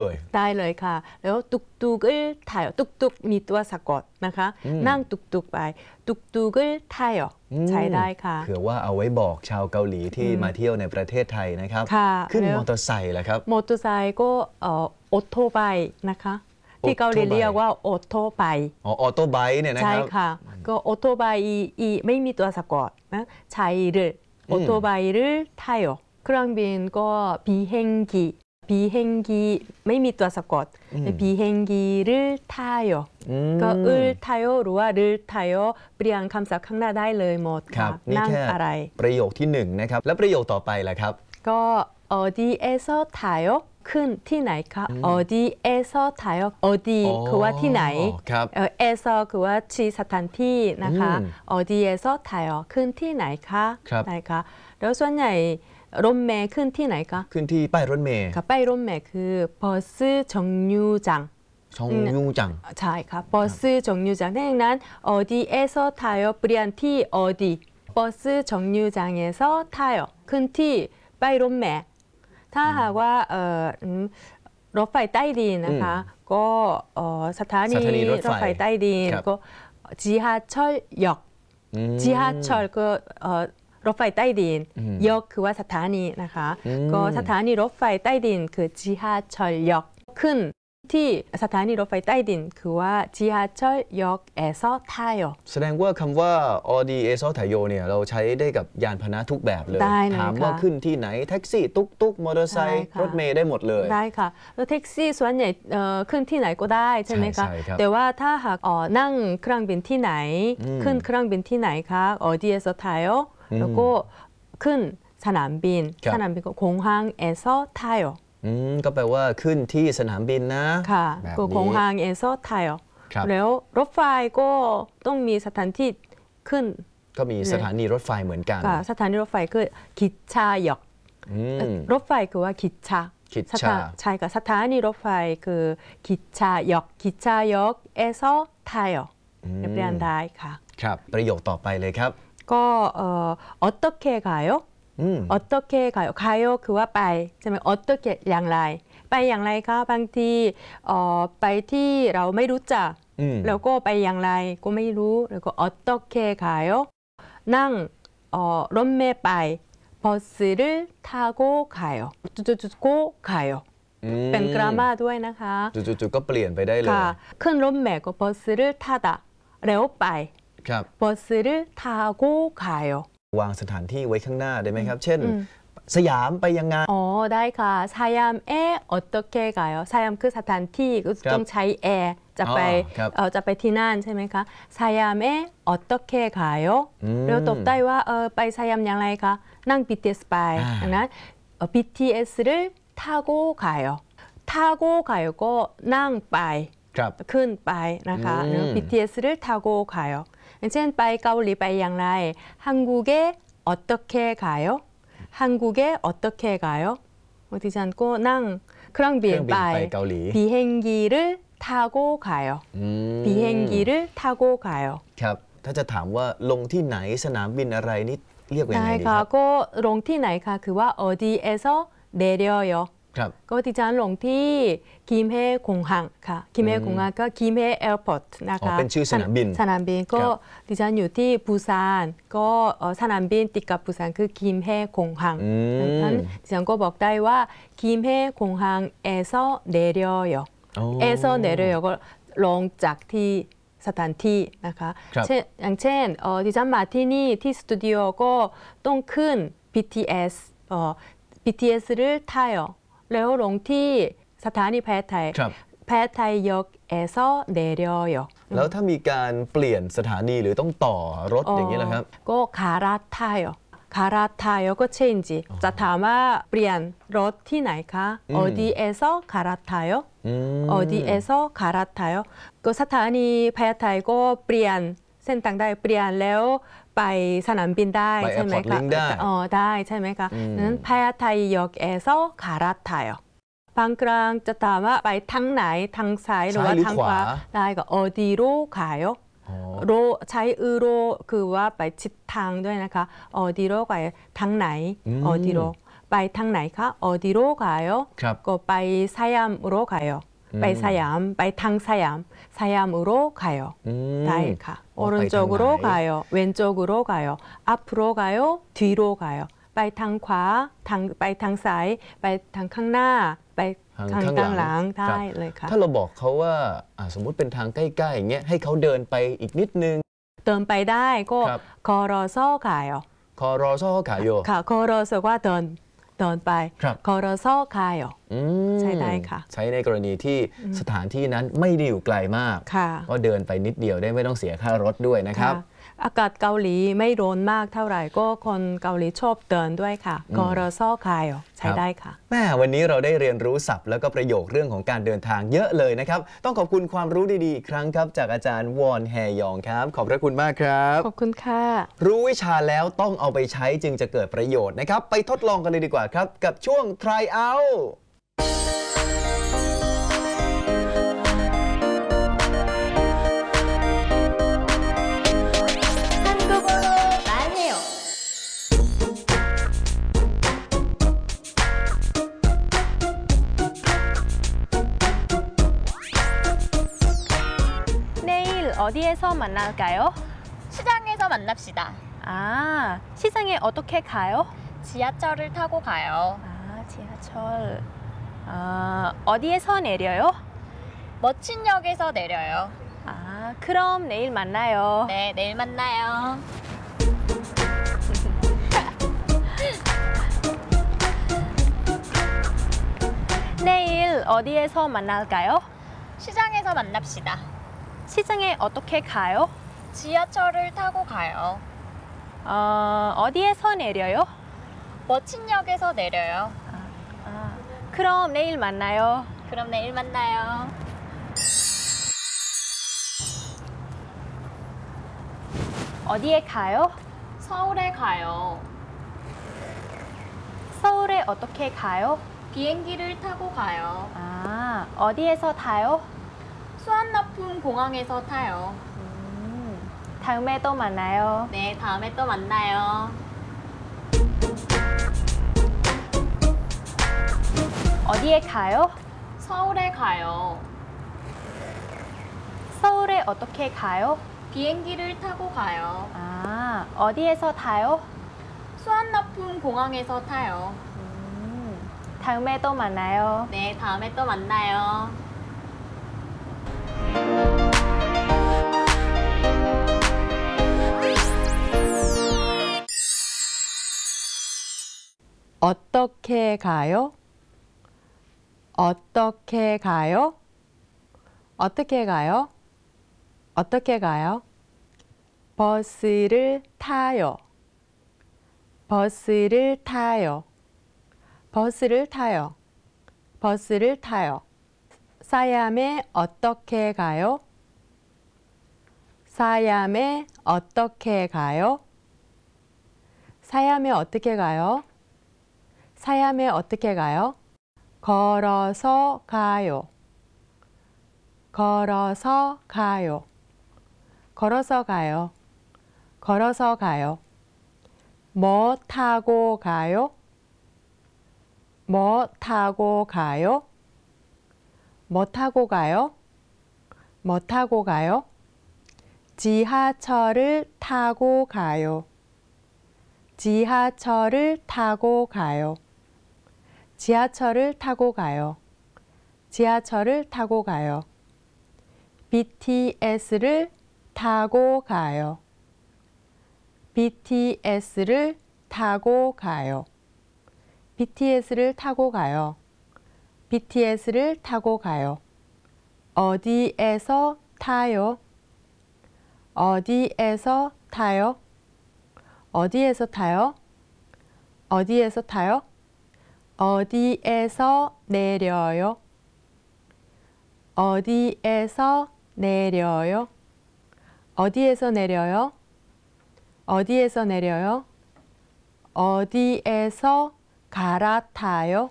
ได้เลยค่ะแล้วตุกตุกถ่ายตุกตุกมีตัวสะกดนะคะนั่งตุกตุกไปตุกตุกถ่ายใช้ได้ค่ะเผื่อว่าเอาไว้บอกชาวเกาหลีที่มาเที่ยวในประเทศไทยนะครับขึ้นมอเตอร์ไซค์แหละครับมอเตอร์ไซค์ก็ออโต้ไบค์นะคะที่เกาหลีเรียกว่าออโต้ไบค์ออโต้ไบค์เนี่ยนะครับใช่ค่ะก็ออโต้ไบค์ไม่มีตัวสะกดนะใช้หรือออโต้ไบค์หรือถ่ายเครื่องบินก็비행기ไม่มีตัวสะกด비행기를 타요ก็타요หรือว่า타요เปลี่ยนคำศัพท์ข้างหน้าได้เลยหมดค่ะนั่งอะไรประโยคที่1นะครับแล้วประโยคต่อไปล่ะครับก็어디에서 타요ขึ้นที่ไหนคะ어디에서 타요 어디คือว่าที่ไหน에서คือว่าที่สถานที่นะคะ어디에서 타요ขึ้นที่ไหนคะใช่ค่ะแล้วส่วนใหญ่รถเมล์ขึ้นที่ไหนคะขึ้นที่ป้ายรถเมล์ค่ะป้ายรถเมล์คือ버스정류장ใช่ค่ะ버스정류장ดังนั้น어디에서 타요เปลี่ยนที่어디 버스정류장에서 타요ขึ้นที่ป้ายรถเมล์ถ้าหากว่ารถไฟใต้ดินนะคะก็สถานีรถไฟใต้ดินก็지하철역 지하철ก็รถไฟใต้ดินยกคือว่าสถานีนะคะก็สถานีรถไฟใต้ดินคือ지하철역ขึ้นที่สถานีรถไฟใต้ดินคือว่า지하철역에서 타요 แสดงว่าคำว่า어디에서 타요เนี่ยเราใช้ได้กับยานพาหนะทุกแบบเลยถามว่าขึ้นที่ไหนแท็กซี่ตุ๊กมอเตอร์ไซค์รถเมล์ได้หมดเลยได้ค่ะแล้วแท็กซี่ส่วนใหญ่ขึ้นที่ไหนก็ได้ใช่ไหมคะแต่ว่าถ้าหากนั่งเครื่องบินที่ไหนขึ้นเครื่องบินที่ไหนคะ어디에서 타요แล้วก็ขึ้นสนามบินก็공항에서 타요 ก็แปลว่าขึ้นที่สนามบินนะค่ะก็공항에서 타요แล้วรถไฟก็ต้องมีสถานที่ขึ้นก็มีสถานีรถไฟเหมือนกันสถานีรถไฟคือ기차역รถไฟคือว่า기차ใช่ค่ะสถานีรถไฟคือ기차역에서 타요เรียนได้ค่ะครับประโยคต่อไปเลยครับก็어떻게 가요? 어떻게 가요? 가요คือว่าไปใช่ไหม어떻게อย่างไรไปอย่างไรคะบางทีไปที่เราไม่รู้จักแล้วก็ไปอย่างไรก็ไม่รู้แล้วก็어떻게 가요?นั่งรถเมล์ไป버스를 타고 가요. 고 가요.เป็นกราม่าด้วยนะคะจุดๆก็เปลี่ยนไปได้เลยขึ้นรถเมล์ก็버스를 타다แล้วไป버스를 타고 가요. วางสถานที่ไว้ข้างหน้าได้ไหมครับเช่นสยามไปยังไงได้ค่ะสยาม에 어떻게 가요?สยามคือสถานที่ก็ต้องใช้แอร์จะไปที่นั่นใช่ไหมคะสยาม에 어떻게 가요? แล้วตอบได้ว่าไปสยามอย่างไรคะนั่ง BTS ไปดังนั้นBTS를 타고 가요. 타고 가요ก็นั่งไปขึ้นไปนะคะBTS를 타고 가요.เช่นไปเกาหลีไปอย่างไร한국에 어떻게 가요? 한국에 어떻게 가요?ดิฉันก็นั่งเครื่องบินไปเกาหลี 비행기를 타고 가요. 비행기를 타고 가요. ครับถ้าจะถามว่าลงที่ไหนสนามบินอะไรนี่เรียกว่ายังไงดีครับก็ลงที่ไหนคะคือว่า어디에서 내려요. ก็ดิฉันลงที่คิมเฮคงฮังค่ะคิมเฮคงฮังก็คิมเฮแอร์พอร์ตนะคะเป็นชื่อสนามบินก็ดิฉันอยู่ที่ปูซานก็สนามบินติดกับปูซานคือคิมเฮคงฮังดังนั้นดิฉันก็บอกได้ว่าคิมเฮคงฮัง에서 내려요 에서 내려요ก็ลงจากที่สถานที่นะคะอย่างเช่นดิฉันมาที่นี่ที่สตูดิโอก็ต้องขึ้น BTS를 타요แล้วลงที่สถานีแพทย์ไทย역에서 내려요. แล้วถ้ามีการเปลี่ยนสถานีหรือต้องต่อรถอย่างนี้ล่ะครับก็갈아타요ก็ change จะถามว่าเปลี่ยนรถที่ไหนคะ어디에서 갈아타요? 어디에서 갈아타요? ก็สถานีแพทย์ไทยก็เปลี่ยนเส้นทางได้เปลี่ยนแล้วไปสนามบินได้ใช่ไหมคะได้ใช่ไหมคะนั้นพญาไท역에서 갈아타요. บางครั้งจะถามว่าไปทางไหนทางซ้ายหรือว่าทางขวาได้ก็어디로 가요? ใช้โรคือว่าไปทิศทางด้วยนะคะ어디로 가요? ทางไหน어디로 ไปทางไหนคะ 어디로 가요? ครับก็ไป사얌으로 가요. ไปสยาม ไปทางสยาม 사얌으로 가요. ได้ค่ะ 오른쪽으로 가요. 왼쪽으로 가요. 앞으로 가요. 뒤로 가요. ไปทางขวา ไปทางซ้าย ไปทางข้างหน้า ไปทางข้างหลังได้เลยค่ะถ้าเราบอกเขาว่าสมมุติเป็นทางใกล้ๆอย่างเงี้ยให้เขาเดินไปอีกนิดนึงเดินไปได้ก็ 걸어서 가요. คอรอซ่อขาโยค่ะ 걸어서ว่าเดินไปครับ 걸어서 가요. ใช้ได้ค่ะใช้ในกรณีที่สถานที่นั้นไม่ได้อยู่ไกลมากค่ะก็เดินไปนิดเดียวได้ไม่ต้องเสียค่ารถด้วยนะครับอากาศเกาหลีไม่ร้อนมากเท่าไหร่ก็คนเกาหลีชอบเดินด้วยค่ะ 걸어서 가요 ใช้ได้ค่ะแม่วันนี้เราได้เรียนรู้ศัพท์แล้วก็ประโยคเรื่องของการเดินทางเยอะเลยนะครับ ต้องขอบคุณความรู้ดีๆอีกครั้งครับจากอาจารย์วอนแฮยองครับ ขอบพระคุณมากครับขอบคุณค่ะรู้วิชาแล้วต้องเอาไปใช้จึงจะเกิดประโยชน์นะครับ ไปทดลองกันเลยดีกว่าครับ กับช่วง try out 내일 어디에서 만날까요? 시장에서 만납시다. 아, 시장에 어떻게 가요? 지하철을 타고 가요. 아, 지하철. 어디에서 내려요? 멋진 역에서 내려요. 아, 그럼 내일 만나요. 네, 내일 만나요. 내일 어디에서 만날까요? 시장에서 만납시다. 시장에 어떻게 가요? 지하철을 타고 가요. 어디에서 내려요? 멋진 역에서 내려요. 그럼 내일 만나요. 그럼 내일 만나요. 어디에 가요? 서울에 가요. 서울에 어떻게 가요? 비행기를 타고 가요. 어디에서 타요? 수완나품 공항에서 타요. 다음에 또 만나요. 네, 다음에 또 만나요. 어디에 가요? 서울에 가요. 서울에 어떻게 가요? 비행기를 타고 가요. 어디에서 타요? 수완나품 공항에서 타요. 다음에 또 만나요. 네, 다음에 또 만나요. 어떻게 가요? 어떻게 가요? 어떻게 가요? 어떻게 가요? 버스를 타요. 버스를 타요. 버스를 타요. 버스를 타요. 사얌에 어떻게 가요? 사얌에 어떻게 가요? 사얌에 어떻게 가요? 사얌에 어떻게 가요? 걸어서 가요. 걸어서 가요. 걸어서 가요. 걸어서 가요. 뭐 타고 가요? 뭐 타고 가요? 뭐 타고 가요? 뭐 타고 가요? 지하철을 타고 가요. 지하철을 타고 가요. 지하철을 타고 가요. 지하철을 타고 가요. BTS를 타고 가요. BTS를 타고 가요. BTS를 타고 가요. BTS를 타고 가요. 어디에서 타요? 어디에서 타요? 어디에서 타요? 어디에서 타요? 어디에서 내려요? 어디에서 내려요? 어디에서 내려요? 어디에서 내려요? 어디에서 갈아타요?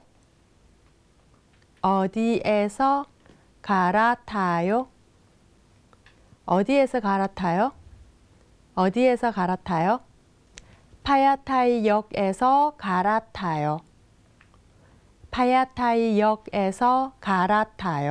어디에서 갈아타요? 어디에서 갈아타요? 어디에서 갈아타요? 파야타이역에서 갈아타요. 파야타이역에서 갈아타요.